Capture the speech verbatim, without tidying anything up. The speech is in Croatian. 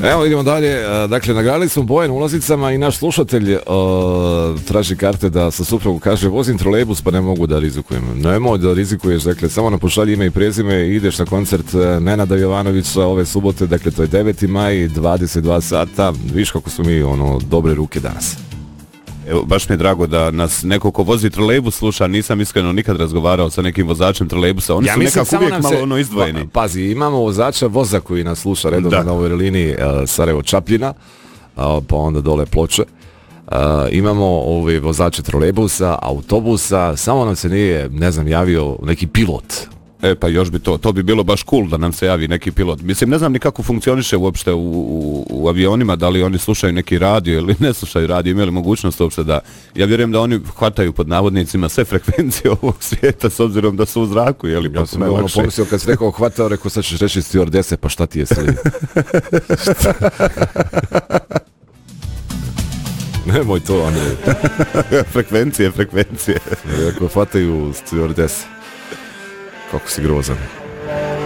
Evo idemo dalje, dakle nagradili smo Bojan ulazicama i naš slušatelj uh, traži karte da sa suprugom kaže vozim trolejbus pa ne mogu da rizikujem. Nemoj da rizikuješ, dakle samo nam pošalji ime i prezime i ideš na koncert Nenada Jovanovića ove subote, dakle to je deveti maj, dvadeset dva sata, viš kako su mi ono dobre ruke danas. Evo, baš mi je drago da nas neko ko vozi trolejbus sluša, nisam iskreno nikad razgovarao sa nekim vozačem trolejbusa, oni ja su nekako uvijek malo se, ono izdvojeni. Pazi, imamo vozača voza koji nas sluša redovno na ovoj liniji uh, Sarajevo-Čapljina, uh, pa onda dole Ploče. Uh, imamo ove vozače trolejbusa, autobusa, samo nam se nije, ne znam, javio neki pilot. E pa još bi to, to bi bilo baš cool da nam se javi neki pilot. Mislim, ne znam ni kako funkcioniše uopšte u, u, u avionima, da li oni slušaju neki radio ili ne slušaju radio, imaju li mogućnost uopšte da, ja vjerujem da oni hvataju pod navodnicima sve frekvencije ovog svijeta s obzirom da su u zraku, je li? Ja sam ono pomislio kad si rekao hvatao, rekao sad ćeš reći stewardese, pa šta ti je sledi? Nemoj to, Andrej. Frekvencije, frekvencije. Rekao, hvataju stewardese. Kako si grozan.